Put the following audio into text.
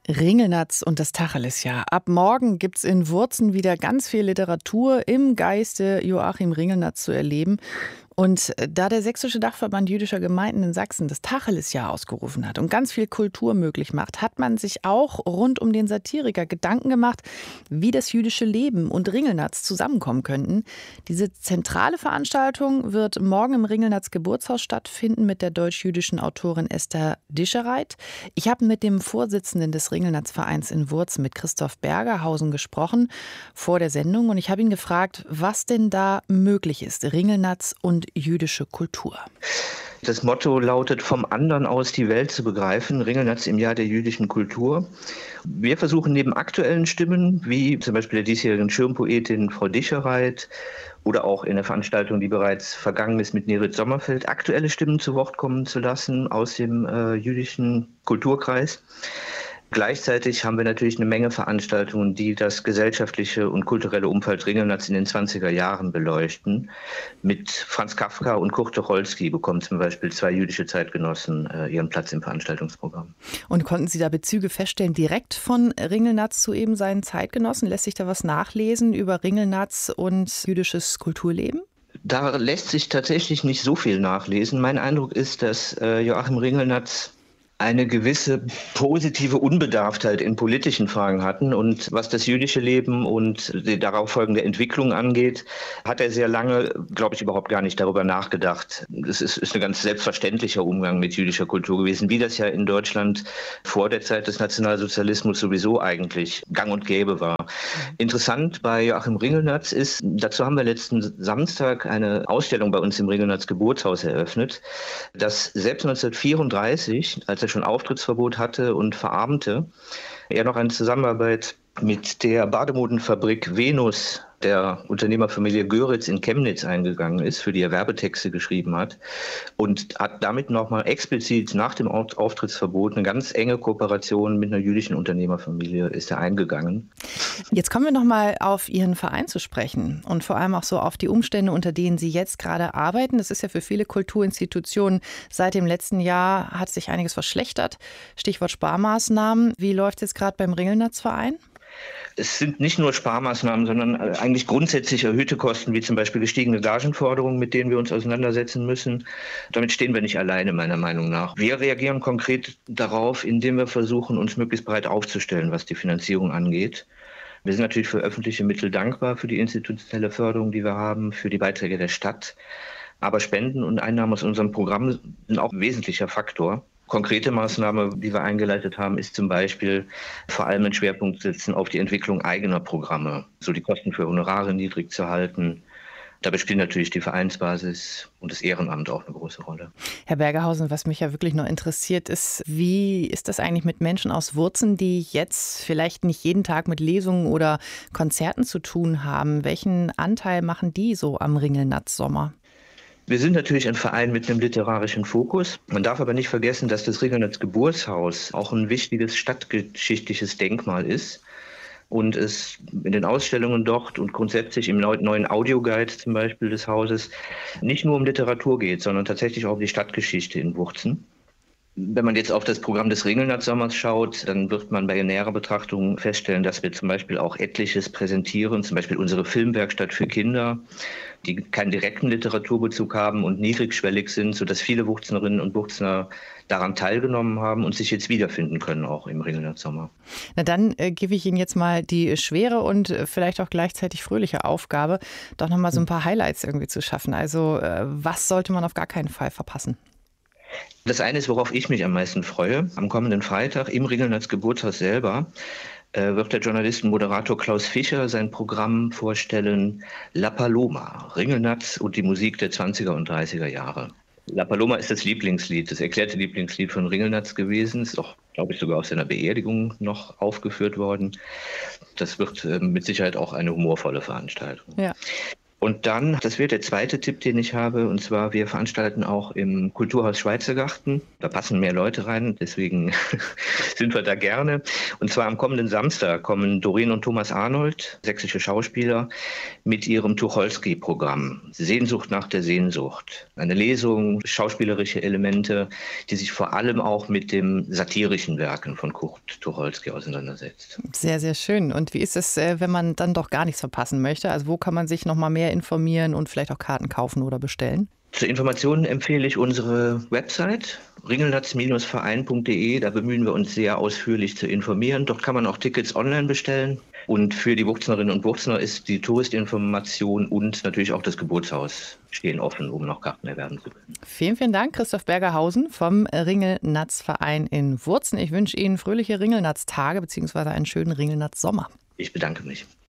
Ringelnatz und das Tacheles-Jahr. Ab morgen gibt's in Wurzen wieder ganz viel Literatur im Geiste Joachim Ringelnatz zu erleben. Und da der Sächsische Dachverband jüdischer Gemeinden in Sachsen das Tacheles-Jahr ausgerufen hat und ganz viel Kultur möglich macht, hat man sich auch rund um den Satiriker Gedanken gemacht, wie das jüdische Leben und Ringelnatz zusammenkommen könnten. Diese zentrale Veranstaltung wird morgen im Ringelnatz Geburtshaus stattfinden mit der deutsch-jüdischen Autorin Esther Dischereit. Ich habe mit dem Vorsitzenden des Ringelnatz-Vereins in Wurzen, mit Christoph Bergerhausen, gesprochen vor der Sendung. Und ich habe ihn gefragt, was denn da möglich ist, Ringelnatz und jüdische Kultur. Das Motto lautet, vom anderen aus die Welt zu begreifen, Ringelnatz im Jahr der jüdischen Kultur. Wir versuchen neben aktuellen Stimmen, wie zum Beispiel der diesjährigen Schirmpoetin Frau Dischereit oder auch in der Veranstaltung, die bereits vergangen ist, mit Nerit Sommerfeld, aktuelle Stimmen zu Wort kommen zu lassen aus dem jüdischen Kulturkreis. Gleichzeitig haben wir natürlich eine Menge Veranstaltungen, die das gesellschaftliche und kulturelle Umfeld Ringelnatz in den 20er Jahren beleuchten. Mit Franz Kafka und Kurt Tucholsky bekommen zum Beispiel 2 jüdische Zeitgenossen ihren Platz im Veranstaltungsprogramm. Und konnten Sie da Bezüge feststellen, direkt von Ringelnatz zu eben seinen Zeitgenossen? Lässt sich da was nachlesen über Ringelnatz und jüdisches Kulturleben? Da lässt sich tatsächlich nicht so viel nachlesen. Mein Eindruck ist, dass Joachim Ringelnatz eine gewisse positive Unbedarftheit in politischen Fragen hatten. Und was das jüdische Leben und die darauf folgende Entwicklung angeht, hat er sehr lange, glaube ich, überhaupt gar nicht darüber nachgedacht. Es ist ein ganz selbstverständlicher Umgang mit jüdischer Kultur gewesen, wie das ja in Deutschland vor der Zeit des Nationalsozialismus sowieso eigentlich gang und gäbe war. Interessant bei Joachim Ringelnatz ist, dazu haben wir letzten Samstag eine Ausstellung bei uns im Ringelnatz Geburtshaus eröffnet, dass selbst 1934, als er schon Auftrittsverbot hatte und verarmte, er noch eine Zusammenarbeit mit der Bademodenfabrik Venus der Unternehmerfamilie Göritz in Chemnitz eingegangen ist, für die er Werbetexte geschrieben hat und hat damit nochmal explizit nach dem Auftrittsverbot eine ganz enge Kooperation mit einer jüdischen Unternehmerfamilie ist er eingegangen. Jetzt kommen wir nochmal auf Ihren Verein zu sprechen und vor allem auch so auf die Umstände, unter denen Sie jetzt gerade arbeiten. Das ist ja für viele Kulturinstitutionen seit dem letzten Jahr hat sich einiges verschlechtert. Stichwort Sparmaßnahmen. Wie läuft es jetzt gerade beim Ringelnatz-Verein? Es sind nicht nur Sparmaßnahmen, sondern eigentlich grundsätzlich erhöhte Kosten, wie zum Beispiel gestiegene Gagenforderungen, mit denen wir uns auseinandersetzen müssen. Damit stehen wir nicht alleine, meiner Meinung nach. Wir reagieren konkret darauf, indem wir versuchen, uns möglichst breit aufzustellen, was die Finanzierung angeht. Wir sind natürlich für öffentliche Mittel dankbar, für die institutionelle Förderung, die wir haben, für die Beiträge der Stadt. Aber Spenden und Einnahmen aus unserem Programm sind auch ein wesentlicher Faktor. Konkrete Maßnahme, die wir eingeleitet haben, ist zum Beispiel vor allem einen Schwerpunkt setzen auf die Entwicklung eigener Programme, so die Kosten für Honorare niedrig zu halten. Dabei spielt natürlich die Vereinsbasis und das Ehrenamt auch eine große Rolle. Herr Bergerhausen, was mich ja wirklich noch interessiert ist, wie ist das eigentlich mit Menschen aus Wurzen, die jetzt vielleicht nicht jeden Tag mit Lesungen oder Konzerten zu tun haben? Welchen Anteil machen die so am Ringelnatz-Sommer? Wir sind natürlich ein Verein mit einem literarischen Fokus. Man darf aber nicht vergessen, dass das Ringelnatz Geburtshaus auch ein wichtiges stadtgeschichtliches Denkmal ist und es in den Ausstellungen dort und grundsätzlich im neuen Audioguide zum Beispiel des Hauses nicht nur um Literatur geht, sondern tatsächlich auch um die Stadtgeschichte in Wurzen. Wenn man jetzt auf das Programm des Ringelnatz-Sommers schaut, dann wird man bei näherer Betrachtung feststellen, dass wir zum Beispiel auch etliches präsentieren, zum Beispiel unsere Filmwerkstatt für Kinder, die keinen direkten Literaturbezug haben und niedrigschwellig sind, sodass viele Wurznerinnen und Wurzner daran teilgenommen haben und sich jetzt wiederfinden können, auch im Ringelnatz-Sommer. Na dann gebe ich Ihnen jetzt mal die schwere und vielleicht auch gleichzeitig fröhliche Aufgabe, doch nochmal so ein paar Highlights irgendwie zu schaffen. Also was sollte man auf gar keinen Fall verpassen? Das eine ist, worauf ich mich am meisten freue. Am kommenden Freitag im Ringelnatz Geburtshaus selber wird der Journalist und Moderator Klaus Fischer sein Programm vorstellen, La Paloma, Ringelnatz und die Musik der 20er und 30er Jahre. La Paloma ist das Lieblingslied, das erklärte Lieblingslied von Ringelnatz gewesen, ist auch, glaube ich, sogar auf seiner Beerdigung noch aufgeführt worden. Das wird mit Sicherheit auch eine humorvolle Veranstaltung. Ja. Und dann, das wird der zweite Tipp, den ich habe, und zwar wir veranstalten auch im Kulturhaus Schweizergarten. Da passen mehr Leute rein, deswegen sind wir da gerne. Und zwar am kommenden Samstag kommen Doreen und Thomas Arnold, sächsische Schauspieler, mit ihrem Tucholsky-Programm Sehnsucht nach der Sehnsucht. Eine Lesung, schauspielerische Elemente, die sich vor allem auch mit dem satirischen Werken von Kurt Tucholsky auseinandersetzt. Sehr, sehr schön. Und wie ist es, wenn man dann doch gar nichts verpassen möchte? Also wo kann man sich noch mal mehr informieren und vielleicht auch Karten kaufen oder bestellen? Zur Information empfehle ich unsere Website ringelnatz-verein.de. Da bemühen wir uns sehr ausführlich zu informieren. Dort kann man auch Tickets online bestellen. Und für die Wurzlerinnen und Wurzler ist die Touristinformation und natürlich auch das Geburtshaus stehen offen, um noch Karten erwerben zu können. Vielen, vielen Dank, Christoph Bergerhausen vom Ringelnatz-Verein in Wurzen. Ich wünsche Ihnen fröhliche Ringelnatz-Tage bzw. einen schönen Ringelnatz-Sommer. Ich bedanke mich.